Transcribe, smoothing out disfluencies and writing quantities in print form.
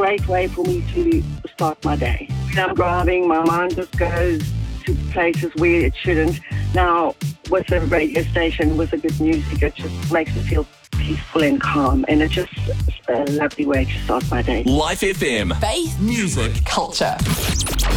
great way for me to start my day. When I'm driving, my mind just goes to places where it shouldn't. Now, with a radio station, with the good music, it just makes me feel peaceful and calm, and it's just a lovely way to start my day. Life FM. Faith, music, culture.